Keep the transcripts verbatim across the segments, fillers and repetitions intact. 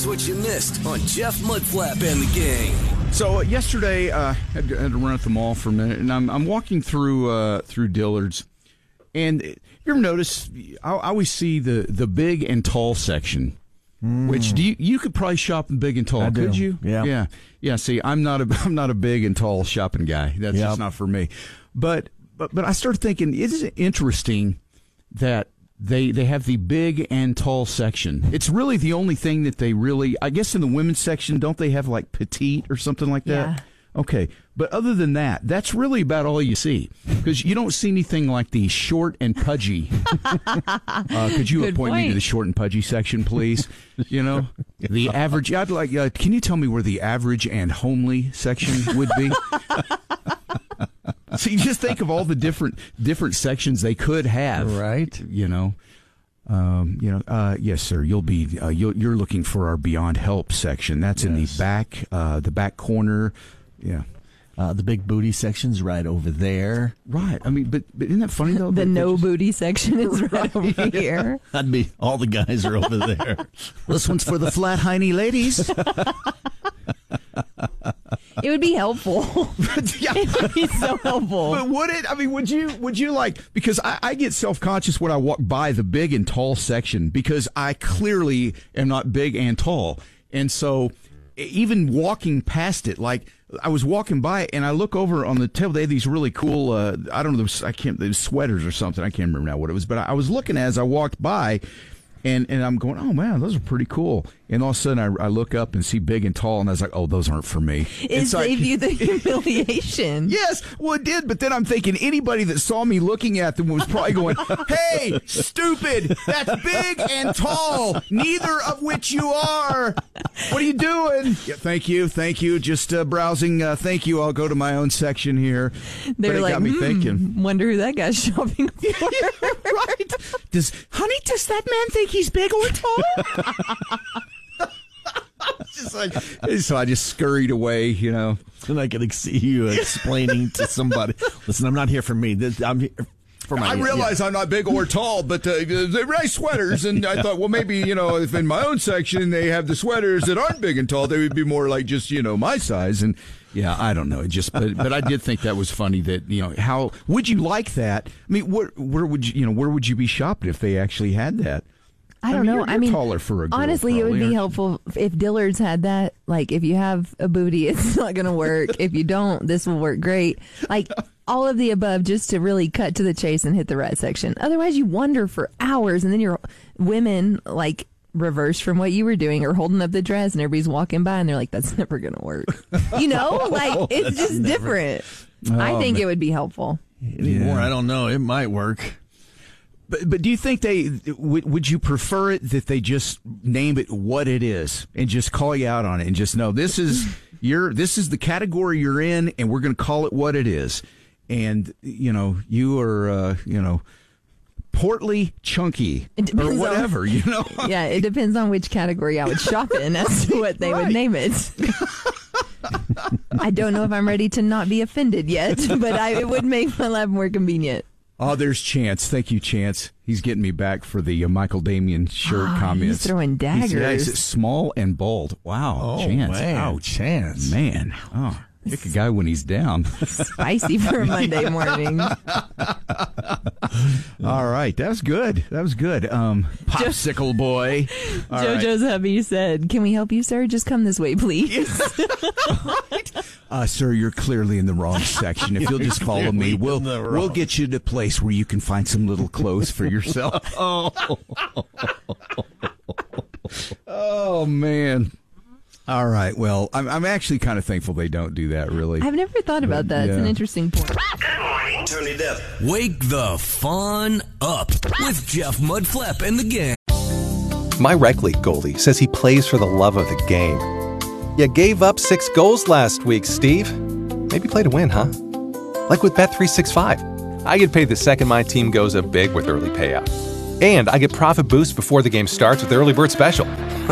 Here's what you missed on Jeff Mudflap and the Gang. So uh, yesterday, uh, I had, to, had to run at the mall for a minute, and I'm, I'm walking through uh, through Dillard's, and you ever notice? I, I always see the, the big and tall section. Mm. Which do you, you could probably shop in big and tall? I could do. you? Yeah, yeah, yeah. See, I'm not a I'm not a big and tall shopping guy. That's yep. just not for me. But but but I started thinking, isn't it interesting that They they have the big and tall section. It's really the only thing that they really, I guess in the women's section, don't they have like petite or something like that? Yeah. Okay. But other than that, that's really about all you see. Because you don't see anything like the short and pudgy. uh, could you Good point point. me to the short and pudgy section, please? You know, the average, I'd like, uh, can you tell me where the average and homely section would be? So you just think of all the different different sections they could have, right? You know, um, you know. Uh, yes, sir. You'll be uh, you'll, you're looking for our Beyond Help section. That's yes. in the back, uh, the back corner. Yeah, uh, the big booty section's right over there. Right. I mean, but, but isn't that funny though? The that no just... booty section is right over here. That'd be all the guys are over there. This one's for the flat hiney ladies. It would be helpful. Yeah. It would be so helpful. But would it? I mean, would you? Would you like? Because I, I get self conscious when I walk by the big and tall section because I clearly am not big and tall, and so even walking past it, like I was walking by and I look over on the table. They have these really cool. Uh, I don't know. I can't. Those sweaters or something. I can't remember now what it was. But I was looking as I walked by. And and I'm going, oh, man, those are pretty cool. And all of a sudden, I, I look up and see big and tall, and I was like, oh, those aren't for me. It so saved I, you the humiliation. Yes, well, it did. But then I'm thinking anybody that saw me looking at them was probably going, hey, stupid, that's big and tall, neither of which you are. What are you doing? Yeah, thank you, thank you. Just uh, browsing. Uh, thank you. I'll go to my own section here. They're but it like, got me hmm, thinking. Wonder who that guy's shopping for. Right. Does, honey, does that man think he's big or tall? Just like, so I just scurried away, you know. And I can see you explaining to somebody, listen, I'm not here for me. This, I'm here for my... I realize yeah. I'm not big or tall, but uh, they're nice sweaters. And I thought, well, maybe, you know, if in my own section they have the sweaters that aren't big and tall, they would be more like just, you know, my size. And yeah, I don't know. It just, but, but I did think that was funny that, you know, how would you like that? I mean, where, where would you, you know, where would you be shopping if they actually had that? I don't I mean, know. You're, I you're mean, taller for a girl, honestly, probably, it would be aren't helpful if Dillard's had that. Like, if you have a booty, it's not going to work. If you don't, this will work great. Like, all of the above, just to really cut to the chase and hit the right section. Otherwise, you wonder for hours, and then you're women like reverse from what you were doing, or holding up the dress, and everybody's walking by, and they're like, "That's never going to work." You know, like it's just never... different. Oh, I think man. It would be helpful. Anymore, yeah. I don't know. It might work. But but do you think they would would you prefer it that they just name it what it is and just call you out on it and just know this is your this is the category you're in and we're going to call it what it is, and you know you are uh, you know portly, chunky, or whatever, on, you know. Yeah, it depends on which category I would shop in as to what they right. would name it. I don't know if I'm ready to not be offended yet, but I, it would make my life more convenient. Oh, there's Chance. Thank you, Chance. He's getting me back for the uh, Michael Damian shirt oh, comments. He's throwing daggers. He's, yeah, he's small and bald. Wow, oh, Chance. Man. Ouch. Chance. Man. Oh, pick a guy when he's down. Spicy for a Monday morning. All right. That was good. That was good. Um, Popsicle boy. All JoJo's right. hubby said, "Can we help you, sir? Just come this way, please." Right. Uh, sir, you're clearly in the wrong section. If you'll just follow me, we'll we'll get you to a place where you can find some little clothes for yourself. Oh, oh man. All right. Well, I'm I'm actually kind of thankful they don't do that. Really, I've never thought about that. Yeah. It's an interesting point. Turn it up. Wake the fun up with Jeff Mudflap and the Gang. My rec league goalie says he plays for the love of the game. You gave up six goals last week, Steve. Maybe play to win, huh? Like with Bet three sixty-five. I get paid the second my team goes up big with early payout. And I get profit boost before the game starts with the early bird special.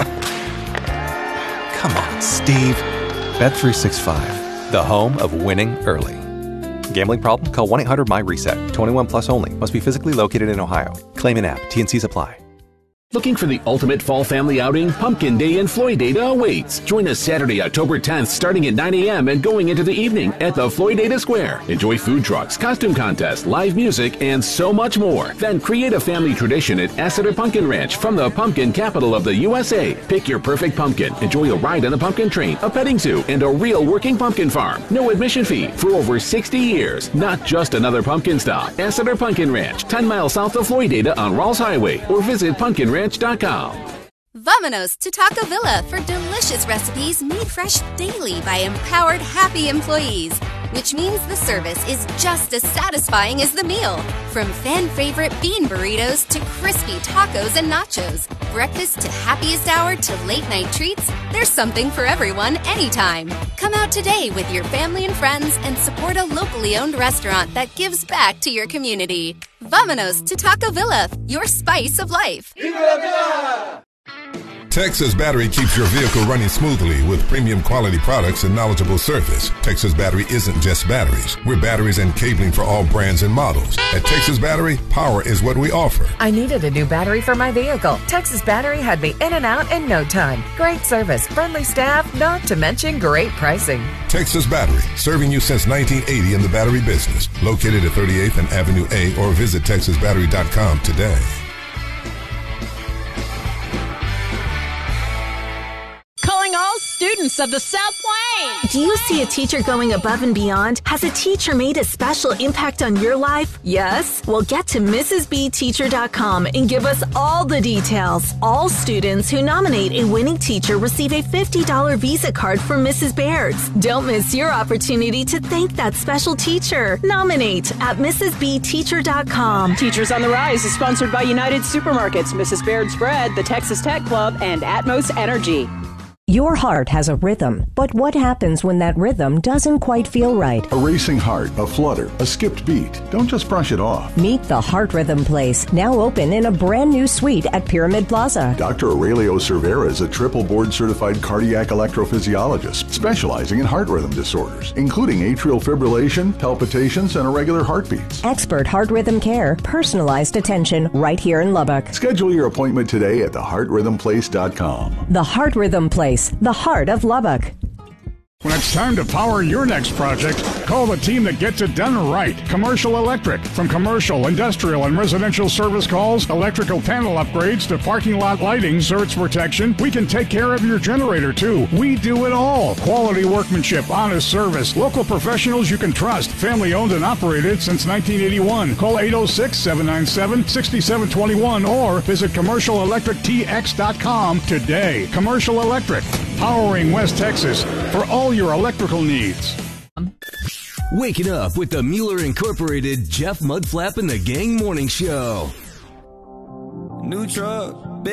Come on, Steve. Bet three sixty-five, the home of winning early. Gambling problem? Call one eight hundred M Y RESET. twenty-one plus only. Must be physically located in Ohio. Claim in app. T N Cs apply. Looking for the ultimate fall family outing? Pumpkin Day in Floydada awaits. Join us Saturday, October tenth, starting at nine a.m. and going into the evening at the Floydada Square. Enjoy food trucks, costume contests, live music, and so much more. Then create a family tradition at Asseter Pumpkin Ranch from the pumpkin capital of the U S A. Pick your perfect pumpkin. Enjoy a ride on a pumpkin train, a petting zoo, and a real working pumpkin farm. No admission fee for over sixty years. Not just another pumpkin stop. Asseter Pumpkin Ranch, ten miles south of Floydada on Rawls Highway, or visit pumpkin ranch dot com. Vamonos to Taco Villa for delicious recipes made fresh daily by empowered, happy employees, which means the service is just as satisfying as the meal. From fan-favorite bean burritos to crispy tacos and nachos, breakfast to happiest hour to late-night treats, there's something for everyone anytime. Come out today with your family and friends and support a locally owned restaurant that gives back to your community. Vamonos to Taco Villa, your spice of life. Texas Battery keeps your vehicle running smoothly with premium quality products and knowledgeable service. Texas Battery isn't just batteries. We're batteries and cabling for all brands and models. At Texas Battery, power is what we offer. I needed a new battery for my vehicle. Texas Battery had me in and out in no time. Great service, friendly staff, not to mention great pricing. Texas Battery, serving you since nineteen eighty in the battery business. Located at thirty-eighth and Avenue A, or visit texas battery dot com today. Calling all students of the South Plains. Do you see a teacher going above and beyond? Has a teacher made a special impact on your life? Yes? Well, get to Missus B Teacher dot com and give us all the details. All students who nominate a winning teacher receive a fifty dollars Visa card from Missus Baird's. Don't miss your opportunity to thank that special teacher. Nominate at Missus B Teacher dot com. Teachers on the Rise is sponsored by United Supermarkets, Missus Baird's Bread, the Texas Tech Club, and Atmos Energy. Your heart has a rhythm, but what happens when that rhythm doesn't quite feel right? A racing heart, a flutter, a skipped beat. Don't just brush it off. Meet the Heart Rhythm Place, now open in a brand new suite at Pyramid Plaza. Doctor Aurelio Cervera is a triple board certified cardiac electrophysiologist specializing in heart rhythm disorders, including atrial fibrillation, palpitations, and irregular heartbeats. Expert heart rhythm care, personalized attention right here in Lubbock. Schedule your appointment today at the heart rhythm place dot com. The Heart Rhythm Place, the heart of Lubbock. When it's time to power your next project, call the team that gets it done right. Commercial Electric. From commercial, industrial, and residential service calls, electrical panel upgrades to parking lot lighting, surge protection, we can take care of your generator too. We do it all. Quality workmanship, honest service, local professionals you can trust. Family owned and operated since nineteen eighty-one. Call eight oh six, seven nine seven, six seven two one or visit commercial electric t x dot com today. Commercial Electric, powering West Texas for all your electrical needs. Waking up with the Mueller Incorporated Jeff Mudflap and the Gang Morning Show. New truck.